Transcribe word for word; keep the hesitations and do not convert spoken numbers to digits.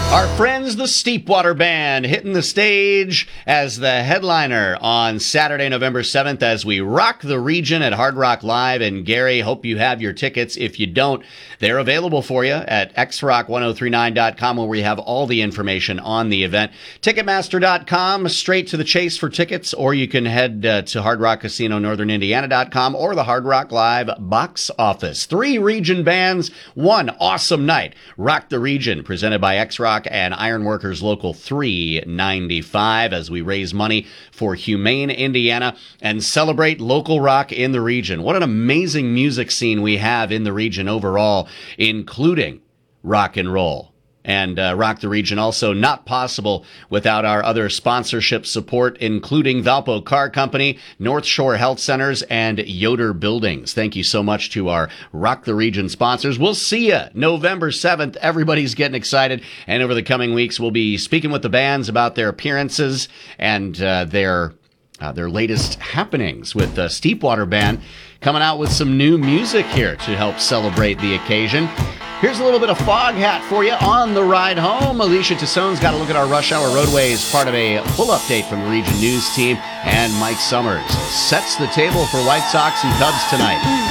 Our friends, the Steepwater Band, hitting the stage as the headliner on Saturday, November seventh, as we rock the region at Hard Rock Live. And Gary, hope you have your tickets. If you don't, they're available for you at x rock ten thirty-nine dot com, where we have all the information on the event. Ticketmaster dot com, straight to the chase for tickets, or you can head uh, to Hard Rock Casino Northern Indiana dot com or the Hard Rock Live box office. Three region bands, one awesome night. Rock the Region, presented by X-Rock and Ironworkers Local three ninety-five, as we raise money for Humane Indiana and celebrate local rock in the region. What an amazing music scene we have in the region overall, including rock and roll. And uh, Rock the Region also not possible without our other sponsorship support, including Valpo Car Company, North Shore Health Centers, and Yoder Buildings. Thank you so much to our Rock the Region sponsors. We'll see you November seventh. Everybody's getting excited. And over the coming weeks, we'll be speaking with the bands about their appearances and uh, their uh, their latest happenings, with the Steepwater Band coming out with some new music here to help celebrate the occasion. Here's a little bit of Foghat for you on the ride home. Alicia Tassone's got a look at our rush hour roadways, part of a full update from the Region News team. And Mike Summers sets the table for White Sox and Cubs tonight.